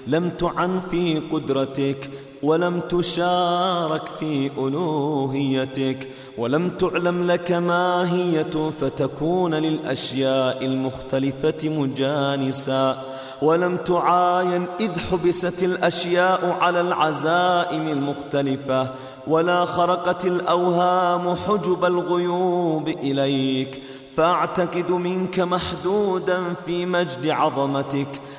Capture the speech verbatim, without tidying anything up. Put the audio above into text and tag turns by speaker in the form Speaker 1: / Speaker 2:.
Speaker 1: لم تعن في قدرتك، ولم تشارك في ألوهيتك، ولم تعلم لك ماهية فتكون للأشياء المختلفة مجانسا، ولم تعاين إذ حبست الأشياء على العزائم المختلفة، ولا خرقت الأوهام حجب الغيوب إليك، فأعتقد منك محدودا في مجد عظمتك،